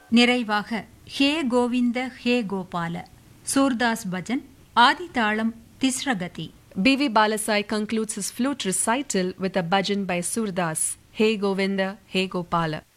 நிறைவாக ஹே கோவிந்த ஹே Gopala Surdas bhajan ஆதிதாளம் திஸ்ரகதி. B.V. Balasai concludes his flute recital with a bhajan by Surdas, Hey Govinda, Hey Gopala.